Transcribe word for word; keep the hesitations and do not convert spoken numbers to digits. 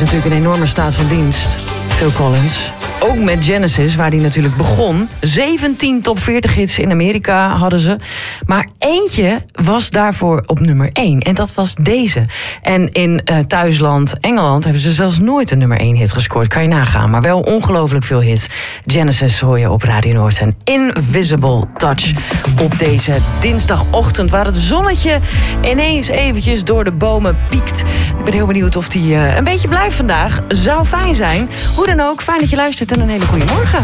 natuurlijk een enorme staat van dienst. Phil Collins. Ook met Genesis, waar hij natuurlijk begon. zeventien top veertig hits in Amerika hadden ze. Maar eentje was daarvoor op nummer één. En dat was deze. En in uh, thuisland Engeland hebben ze zelfs nooit een nummer één hit gescoord. Kan je nagaan. Maar wel ongelooflijk veel hits. Genesis hoor je op Radio Noord. En Invisible Touch op deze dinsdagochtend. Waar het zonnetje ineens eventjes door de bomen piekt. Ik ben heel benieuwd of die uh, een beetje blijft vandaag. Zou fijn zijn. Hoe dan ook, fijn dat je luistert. En een hele goede morgen.